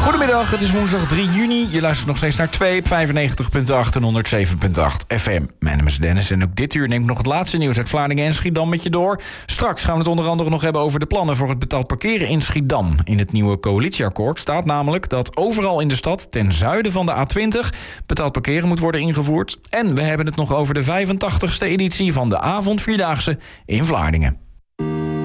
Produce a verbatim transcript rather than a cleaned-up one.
Goedemiddag, het is woensdag drie juni. Je luistert nog steeds naar twee op vijfennegentig komma acht en honderdzeven komma acht F M. Mijn naam is Dennis en ook dit uur neem ik nog het laatste nieuws uit Vlaardingen en Schiedam met je door. Straks gaan we het onder andere nog hebben over de plannen voor het betaald parkeren in Schiedam. In het nieuwe coalitieakkoord staat namelijk dat overal in de stad ten zuiden van de A twintig betaald parkeren moet worden ingevoerd. En we hebben het nog over de vijfentachtigste editie van de avondvierdaagse in Vlaardingen.